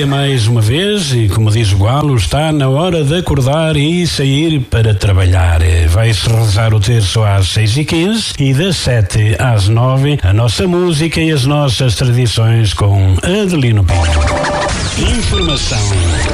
dia mais uma vez e, como diz o Galo, está na hora de acordar e sair para trabalhar. Vai-se rezar o terço às 6h15 e das 7 às 9 a nossa música e as nossas tradições com Adelino Pinto. Informação,